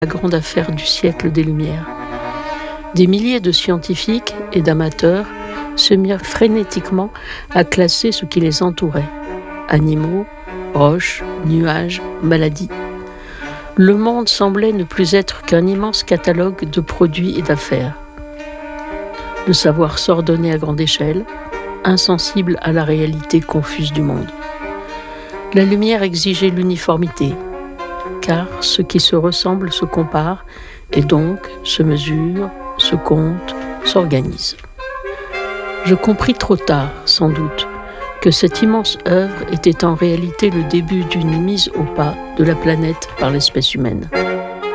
la grande affaire du siècle des Lumières. Des milliers de scientifiques et d'amateurs se mirent frénétiquement à classer ce qui les entourait. Animaux, roches, nuages, maladies. Le monde semblait ne plus être qu'un immense catalogue de produits et d'affaires. Le savoir s'ordonnait à grande échelle, insensible à la réalité confuse du monde. La lumière exigeait l'uniformité, car ce qui se ressemble se compare et donc se mesure, se compte, s'organise. Je compris trop tard, sans doute, que cette immense œuvre était en réalité le début d'une mise au pas de la planète par l'espèce humaine.